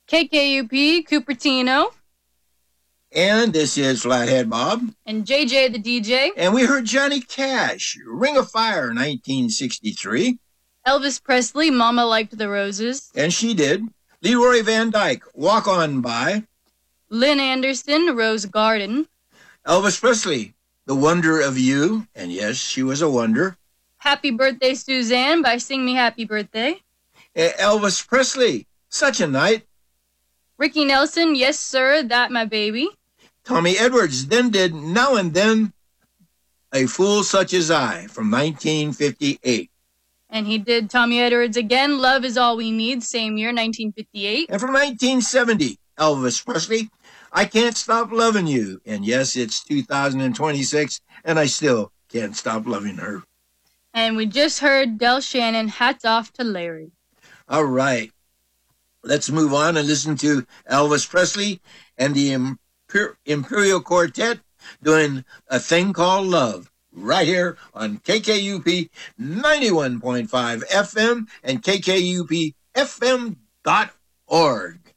KKUP Cupertino. And this is Flathead Bob. And JJ the DJ. And we heard Johnny Cash, Ring of Fire, 1963. Elvis Presley, Mama Liked the Roses. And she did. Leroy Van Dyke, Walk On By. Lynn Anderson, Rose Garden. Elvis Presley, The Wonder of You. And yes, she was a wonder. Happy Birthday, Suzanne by Sing Me Happy Birthday. Elvis Presley, Such a Night. Ricky Nelson, Yes Sir, That My Baby. Tommy Edwards then did Now and Then, A Fool Such as I, from 1958. And he did Tommy Edwards again, Love Is All We Need, same year, 1958. And from 1970, Elvis Presley, I Can't Stop Loving You. And yes, it's 2026, and I still can't stop loving her. And we just heard Del Shannon, Hats Off to Larry. All right. Let's move on and listen to Elvis Presley and the Imperial Quartet doing A Thing Called Love right here on KKUP 91.5 FM and KKUPFM.org.